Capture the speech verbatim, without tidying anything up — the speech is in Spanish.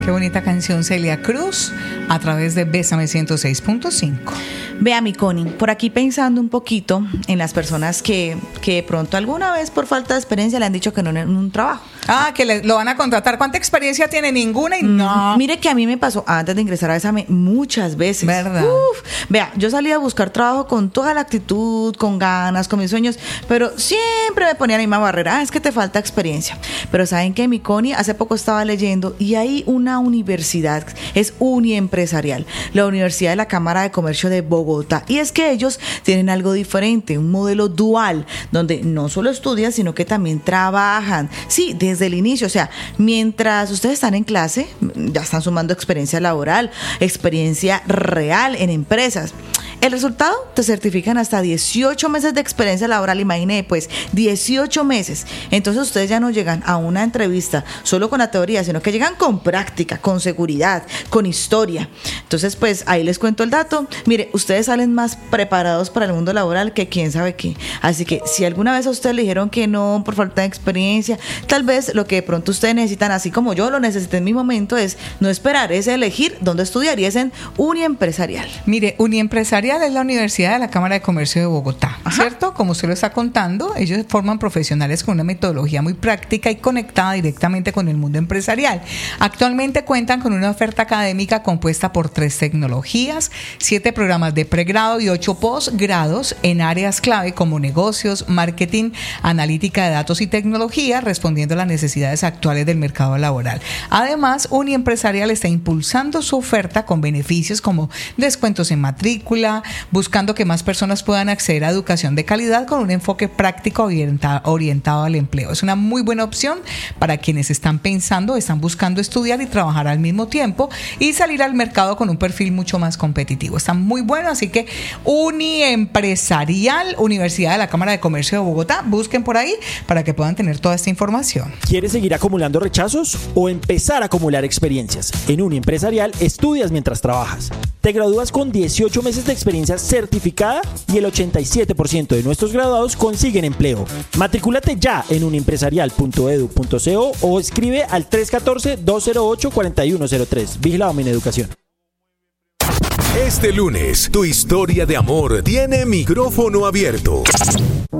Qué bonita canción, Celia Cruz, a través de Bésame ciento seis punto cinco. Vea, mi Connie, por aquí pensando un poquito en las personas que, que de pronto alguna vez por falta de experiencia le han dicho que no en un trabajo. Ah, que le, lo van a contratar. ¿Cuánta experiencia tiene? Ninguna y no. Mm, mire que a mí me pasó antes de ingresar a Bésame muchas veces. ¿Verdad? Uf, vea, yo salía a buscar trabajo con toda la actitud, con ganas, con mis sueños, pero siempre me ponía la misma barrera. Ah, es que te falta experiencia. Pero ¿saben qué, mi Connie? Hace poco estaba leyendo y hay una universidad, es Uniempresarial, la Universidad de la Cámara de Comercio de Bogotá. Y es que ellos tienen algo diferente, un modelo dual, donde no solo estudian, sino que también trabajan. Sí, desde el inicio, o sea, mientras ustedes están en clase, ya están sumando experiencia laboral, experiencia real en empresas. El resultado, te certifican hasta dieciocho meses de experiencia laboral, imagínate, pues, dieciocho meses. Entonces ustedes ya no llegan a una entrevista solo con la teoría, sino que llegan con práctica, con seguridad, con historia. Entonces, pues, ahí les cuento el dato. Mire, ustedes salen más preparados para el mundo laboral que quién sabe qué. Así que, si alguna vez a ustedes le dijeron que no por falta de experiencia, tal vez lo que de pronto ustedes necesitan, así como yo lo necesité en mi momento, es no esperar, es elegir dónde estudiar, y es en Uniempresarial. Mire, Uniempresarial es la Universidad de la Cámara de Comercio de Bogotá, Ajá. ¿cierto? Como usted lo está contando, ellos forman profesionales con una metodología muy práctica y conectada directamente con el mundo empresarial. Actualmente cuentan con una oferta académica compuesta por tres tecnologías, siete programas de pregrado y ocho posgrados en áreas clave como negocios, marketing, analítica de datos y tecnología, respondiendo a las necesidades actuales del mercado laboral. Además, Uniempresarial está impulsando su oferta con beneficios como descuentos en matrícula, buscando que más personas puedan acceder a educación de calidad con un enfoque práctico orientado, orientado al empleo. Es una muy buena opción para quienes están pensando, están buscando estudiar y trabajar al mismo tiempo y salir al mercado con un perfil mucho más competitivo. Está muy bueno, así que Uniempresarial, Universidad de la Cámara de Comercio de Bogotá, busquen por ahí para que puedan tener toda esta información. ¿Quieres seguir acumulando rechazos o empezar a acumular experiencias? En Uniempresarial estudias mientras trabajas. Te gradúas con dieciocho meses de experiencia certificada y el ochenta y siete por ciento de nuestros graduados consiguen empleo. Matricúlate ya en uniempresarial punto edu punto co o escribe al tres uno cuatro, dos cero ocho, cuatro uno cero tres. Vigilado Mineducación. Este lunes, tu historia de amor tiene micrófono abierto.